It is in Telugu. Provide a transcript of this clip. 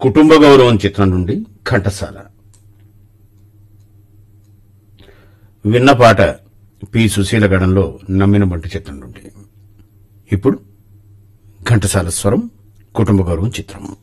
కుటుంబ గౌరవం చిత్రం నుండి ఘంటసాల. విన్న పాట పి సుశీల గడంలో నమ్మిన బంటి చిత్రం నుండి. ఇప్పుడు ఘంటసాల స్వరం కుటుంబ గౌరవం చిత్రం.